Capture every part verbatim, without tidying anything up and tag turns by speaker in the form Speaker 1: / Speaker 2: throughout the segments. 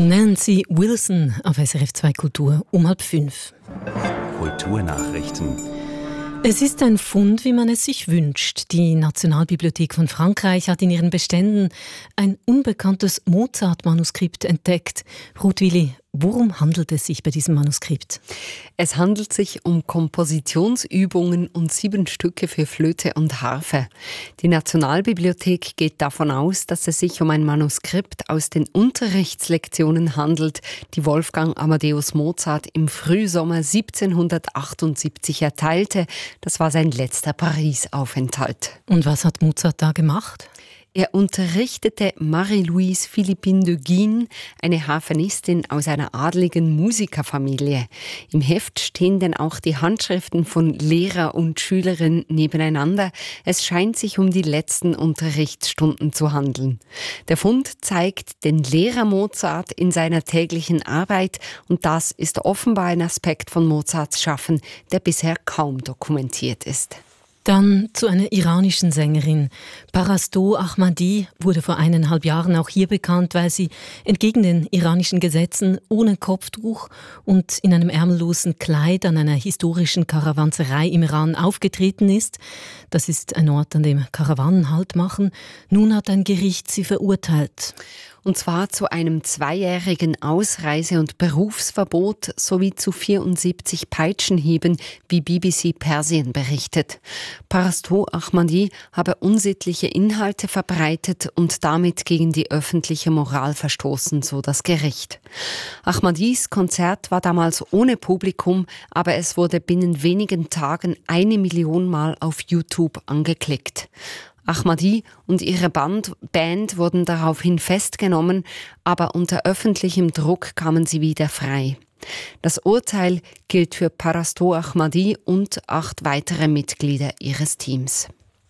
Speaker 1: Nancy Wilson auf S R F zwei Kultur um halb fünf.
Speaker 2: Kulturnachrichten.
Speaker 1: Es ist ein Fund, wie man es sich wünscht. Die Nationalbibliothek von Frankreich hat in ihren Beständen ein unbekanntes Mozart-Manuskript entdeckt. Ruth Willi, worum handelt es sich bei diesem Manuskript?
Speaker 3: Es handelt sich um Kompositionsübungen und sieben Stücke für Flöte und Harfe. Die Nationalbibliothek geht davon aus, dass es sich um ein Manuskript aus den Unterrichtslektionen handelt, die Wolfgang Amadeus Mozart im Frühsommer siebzehnhundertachtundsiebzig erteilte. Das war sein letzter Paris-Aufenthalt.
Speaker 1: Und was hat Mozart da gemacht?
Speaker 3: Er unterrichtete Marie-Louise Philippine de Guin, eine Harfenistin aus einer adligen Musikerfamilie. Im Heft stehen denn auch die Handschriften von Lehrer und Schülerin nebeneinander. Es scheint sich um die letzten Unterrichtsstunden zu handeln. Der Fund zeigt den Lehrer Mozart in seiner täglichen Arbeit und das ist offenbar ein Aspekt von Mozarts Schaffen, der bisher kaum dokumentiert ist.
Speaker 1: Dann zu einer iranischen Sängerin. Parasto Ahmadi wurde vor eineinhalb Jahren auch hier bekannt, weil sie entgegen den iranischen Gesetzen ohne Kopftuch und in einem ärmellosen Kleid an einer historischen Karawanserei im Iran aufgetreten ist. Das ist ein Ort, an dem Karawanen Halt machen. Nun hat ein Gericht sie verurteilt.
Speaker 3: Und zwar zu einem zweijährigen Ausreise- und Berufsverbot sowie zu vierundsiebzig Peitschenhieben, wie B B C Persien berichtet. Parasto Ahmadi habe unsittliche Inhalte verbreitet und damit gegen die öffentliche Moral verstoßen, so das Gericht. Ahmadis Konzert war damals ohne Publikum, aber es wurde binnen wenigen Tagen eine Million Mal auf YouTube angeklickt. Ahmadi und ihre Band, Band wurden daraufhin festgenommen, aber unter öffentlichem Druck kamen sie wieder frei. Das Urteil gilt für Parasto Ahmadi und acht weitere Mitglieder ihres Teams.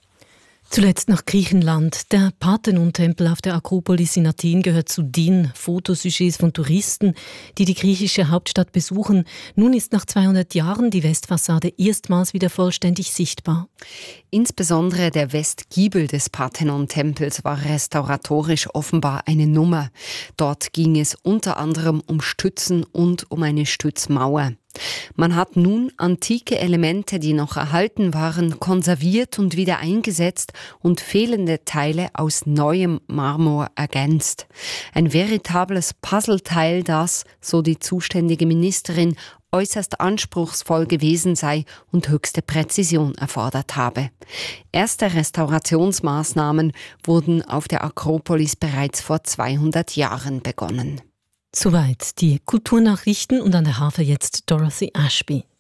Speaker 1: Zuletzt nach Griechenland. Der Parthenon-Tempel auf der Akropolis in Athen gehört zu den Fotosujets von Touristen, die die griechische Hauptstadt besuchen. Nun ist nach zweihundert Jahren die Westfassade erstmals wieder vollständig sichtbar.
Speaker 3: Insbesondere der Westgiebel des Parthenon-Tempels war restauratorisch offenbar eine Nummer. Dort ging es unter anderem um Stützen und um eine Stützmauer. Man hat nun antike Elemente, die noch erhalten waren, konserviert und wieder eingesetzt und fehlende Teile aus neuem Marmor ergänzt. Ein veritables Puzzleteil, das, so die zuständige Ministerin, äußerst anspruchsvoll gewesen sei und höchste Präzision erfordert habe. Erste Restaurationsmaßnahmen wurden auf der Akropolis bereits vor zweihundert Jahren begonnen.
Speaker 1: Soweit die Kulturnachrichten und an der Harfe jetzt Dorothy Ashby.